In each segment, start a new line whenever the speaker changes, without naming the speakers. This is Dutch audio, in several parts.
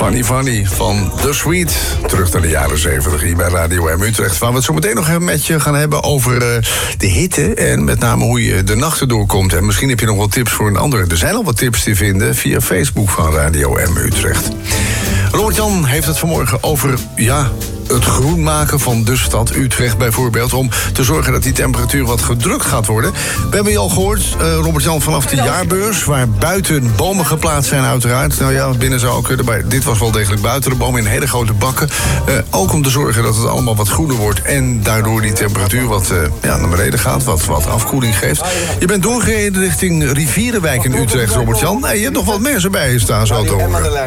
Funny Funny van The Sweet. Terug naar de jaren 70 hier bij Radio M Utrecht. Waar we het zo meteen nog even met je gaan hebben over de hitte. En met name hoe je de nachten doorkomt. En misschien heb je nog wel tips voor een ander. Er zijn al wat tips te vinden via Facebook van Radio M Utrecht. Robert-Jan heeft het vanmorgen over, het groen maken van de stad Utrecht bijvoorbeeld, om te zorgen dat die temperatuur wat gedrukt gaat worden. We hebben je al gehoord, Robert-Jan, vanaf de jaarbeurs, waar buiten bomen geplaatst zijn uiteraard. Nou ja, binnen zou ook erbij. Dit was wel degelijk buiten de bomen in hele grote bakken. Ook om te zorgen dat het allemaal wat groener wordt en daardoor die temperatuur wat naar beneden gaat, wat afkoeling geeft. Je bent doorgereden richting Rivierenwijk in Utrecht, Robert-Jan. En je hebt nog wat mensen bij je staan, zo te horen.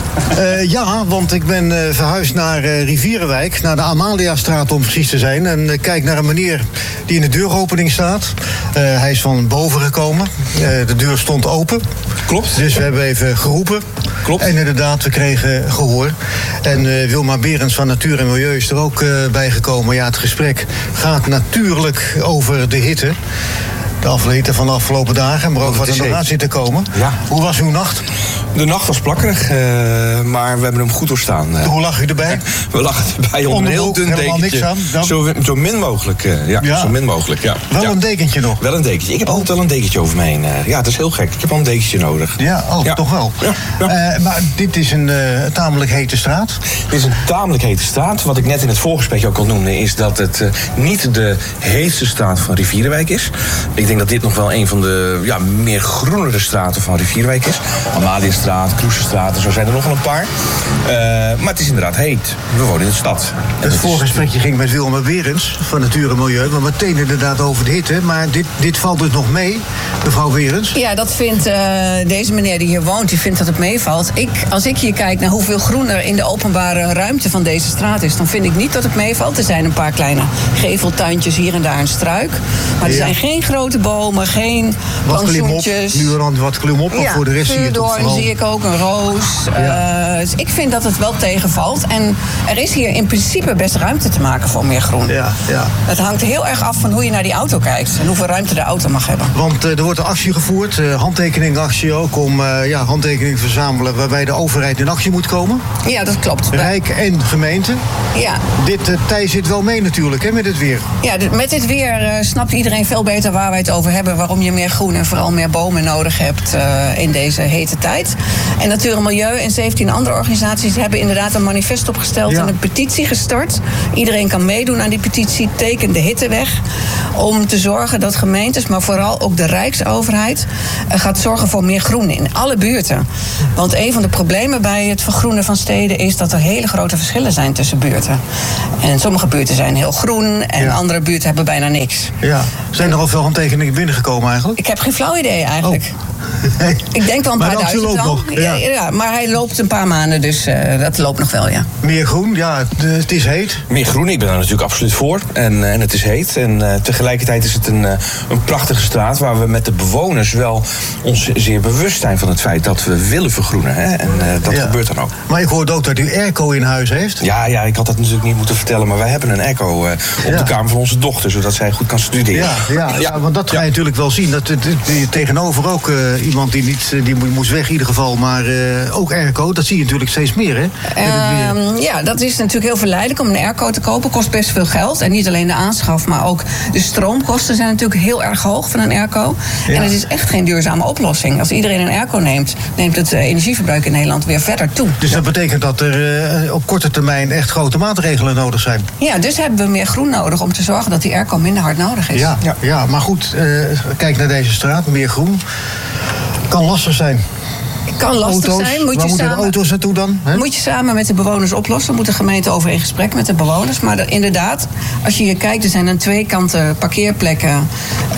Ja, want ik ben verhuisd naar Rivierenwijk, naar de Amaliastraat om precies te zijn. En kijk naar een meneer die in de deuropening staat. Hij is van boven gekomen. De deur stond open.
Klopt.
Dus we hebben even geroepen.
Klopt.
En inderdaad, we kregen gehoor. En Wilma Berends van Natuur en Milieu is er ook bij gekomen. Ja, het gesprek gaat natuurlijk over de hitte. De afleten van de afgelopen dagen, maar ook wat er nog aan zit te komen. Ja. Hoe was uw nacht?
De nacht was plakkerig, maar we hebben hem goed doorstaan.
Hoe lag u erbij?
We lagen erbij onder een heel dun dekentje. Zo min mogelijk. Zo min mogelijk, ja.
Wel een dekentje nog?
Wel een dekentje. Ik heb altijd wel een dekentje over me heen. Ja, het is heel gek. Ik heb wel een dekentje nodig.
Ja, toch wel. Ja. Maar dit is een tamelijk hete straat?
Dit is een tamelijk hete straat. Wat ik net in het voorgesprek ook al noemde, is dat het niet de heetste straat van Rivierenwijk is. Ik denk dat dit nog wel een van de meer groenere straten van Rivierenwijk is. Amaliastraat, Kroesenstraat, en zo zijn er nog wel een paar. Maar het is inderdaad heet. We wonen in de stad.
Het voorgesprekje ging met Wilma Berends van Natuur en Milieu. Maar meteen inderdaad over de hitte. Maar dit valt dus nog mee, mevrouw Berends?
Ja, dat vindt deze meneer die hier woont, die vindt dat het meevalt. Als ik hier kijk naar hoeveel groener in de openbare ruimte van deze straat is, dan vind ik niet dat het meevalt. Er zijn een paar kleine geveltuintjes, hier en daar een struik. Maar er zijn geen grote bomen, geen plantsoentjes.
Nu en dan wat klimop, maar voor de rest zie je het
vooral. Zie ik ook een roos. Dus ik vind dat het wel tegenvalt. En er is hier in principe best ruimte te maken voor meer groen.
Ja.
Het hangt heel erg af van hoe je naar die auto kijkt en hoeveel ruimte de auto mag hebben.
Want er wordt een actie gevoerd, handtekeningactie ook, om handtekeningen te verzamelen waarbij de overheid in actie moet komen.
Ja, dat klopt.
Rijk en gemeente.
Ja.
Dit tij zit wel mee natuurlijk, hè, met het weer.
Ja, met dit weer snapt iedereen veel beter waar wij het over hebben, waarom je meer groen en vooral meer bomen nodig hebt in deze hete tijd. En Natuur en Milieu en 17 andere organisaties hebben inderdaad een manifest opgesteld en een petitie gestart. Iedereen kan meedoen aan die petitie, teken de hitte weg, om te zorgen dat gemeentes, maar vooral ook de Rijksoverheid, gaat zorgen voor meer groen in alle buurten. Want een van de problemen bij het vergroenen van steden is dat er hele grote verschillen zijn tussen buurten. En sommige buurten zijn heel groen en andere buurten hebben bijna niks.
Ja. Zijn er al veel handtekeningen binnengekomen eigenlijk?
Ik heb geen flauw idee eigenlijk. Ik denk wel een paar duizend al. Ja, maar hij loopt een paar maanden, dus dat loopt nog wel, ja.
Meer groen, het is heet.
Meer groen, ik ben er natuurlijk absoluut voor. En het is heet. En tegelijkertijd is het een prachtige straat waar we met de bewoners wel ons zeer bewust zijn van het feit dat we willen vergroenen. Hè? En dat gebeurt dan ook.
Maar ik hoorde ook dat u airco in huis heeft.
Ja, ik had dat natuurlijk niet moeten vertellen, maar wij hebben een airco op de kamer van onze dochter, zodat zij goed kan studeren.
Ja, want dat ga je natuurlijk wel zien. Dat tegenover ook iemand die moest weg in ieder geval, maar ook airco, dat zie je natuurlijk steeds meer, hè?
Ja, dat is natuurlijk heel verleidelijk om een airco te kopen. Kost best veel geld. En niet alleen de aanschaf, maar ook de stroomkosten zijn natuurlijk heel erg hoog van een airco. Ja. En het is echt geen duurzame oplossing. Als iedereen een airco neemt het energieverbruik in Nederland weer verder toe.
Dus dat betekent dat er op korte termijn echt grote maatregelen nodig zijn?
Ja, dus hebben we meer groen nodig om te zorgen dat die airco minder hard nodig is.
Ja, maar goed, kijk naar deze straat, meer groen. Kan lastig zijn.
Kan lastig zijn.
Waar moeten de auto's naartoe dan?
Moet je samen met de bewoners oplossen. Moet de gemeente over in gesprek met de bewoners. Maar inderdaad, als je hier kijkt, er zijn aan twee kanten parkeerplekken.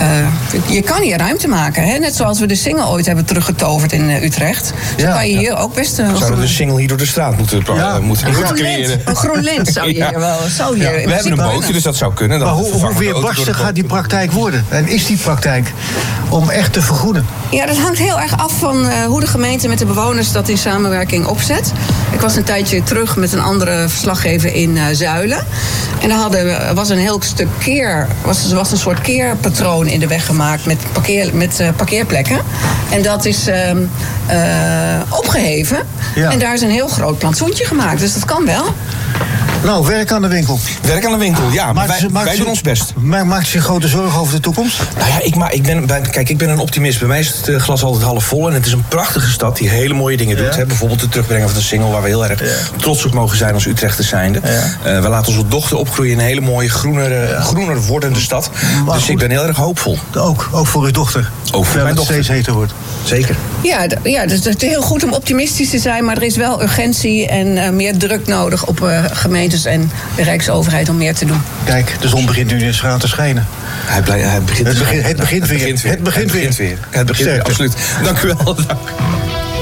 Je kan hier ruimte maken. Hè? Net zoals we de Singel ooit hebben teruggetoverd in Utrecht. Zo kan je hier ook best...
Zouden de Singel hier door de straat moeten
creëren? Een groen lint zou je hier wel... We
hebben een bootje, dus dat zou kunnen.
Maar hoe weerbarstig gaat die praktijk worden? En is die praktijk om echt te vergroenen?
Ja, dat hangt heel erg af van hoe de gemeente met de bewoners dat in samenwerking opzet. Ik was een tijdje terug met een andere verslaggever in Zuilen. En daar was een heel stuk was een soort keerpatroon in de weg gemaakt met parkeerplekken. En dat is opgeheven.
Ja.
En daar is een heel groot plantsoentje gemaakt. Dus dat kan wel.
Nou, werk aan de winkel.
Werk aan de winkel, ja. Maar wij doen ons best.
Maakt zich grote zorgen over de toekomst?
Nou ja, ik ben een optimist. Bij mij is het glas altijd half vol. En het is een prachtige stad die hele mooie dingen doet. Hè? Bijvoorbeeld het terugbrengen van de Singel, waar we heel erg trots op mogen zijn als Utrechters zijnde. Ja. We laten onze dochter opgroeien in een hele mooie, groener wordende stad. Maar dus goed, ik ben heel erg hoopvol.
Ook voor uw dochter?
Ook voor mijn dochter.
Steeds heter wordt.
Zeker.
Ja, dus het is heel goed om optimistisch te zijn, maar er is wel urgentie en meer druk nodig op gemeentes en de Rijksoverheid om meer te doen.
Kijk, de zon begint nu in straat te schijnen.
Het begint weer.
Het begint weer.
Het begint weer, absoluut. Dank u wel. Dank.